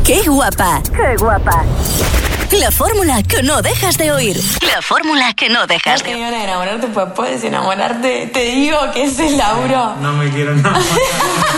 ¡Qué guapa! ¡Qué guapa! La fórmula que no dejas de oír. La fórmula que no dejas de oír. No te enamorarte, pues puedes enamorarte. Te digo que es el laburo. No me quiero enamorar.